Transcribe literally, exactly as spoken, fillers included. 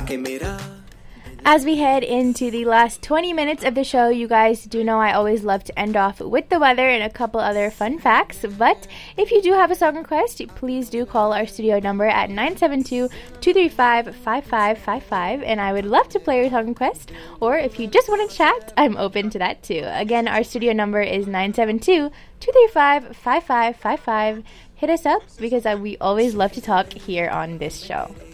As we head into the last twenty minutes of the show, you guys do know I always love to end off with the weather and a couple other fun facts. But if you do have a song request, please do call our studio number at nine seven two, two three five, five five five five, and I would love to play your song request. Or if you just want to chat, I'm open to that too. Again, our studio number is nine seven two, two three five, five five five five. Hit us up because uh, we always love to talk here on this show.